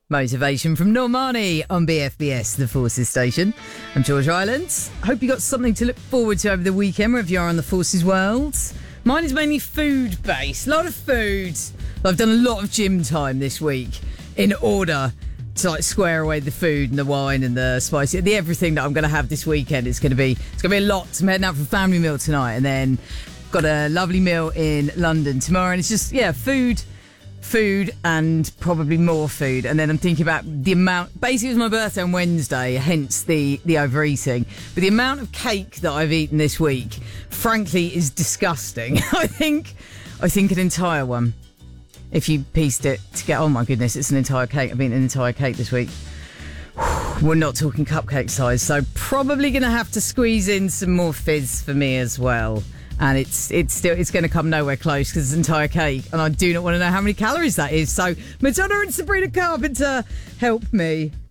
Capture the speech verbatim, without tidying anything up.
Motivation from Normani on B F B S, the Forces station. I'm George Islands. Hope you got something to look forward to over the weekend wherever you are on the Forces world. Mine is mainly food based. A lot of food. I've done a lot of gym time this week in order to like square away the food and the wine and the spicy, the everything that I'm going to have this weekend. It's going to be it's going to be a lot. I'm heading out for a family meal tonight, and then got a lovely meal in London tomorrow. And it's just yeah, food. Food and probably more food. And then I'm thinking about the amount. Basically, it was my birthday on Wednesday, hence the, the overeating. But the amount of cake that I've eaten this week, frankly, is disgusting. I think I think an entire one. If you pieced it together, oh my goodness, it's an entire cake. I've eaten an entire cake this week. We're not talking cupcake size, so probably going to have to squeeze in some more fizz for me as well. And it's it's still it's going to come nowhere close because it's an entire cake, and I do not want to know how many calories that is. So Madonna and Sabrina Carpenter, help me.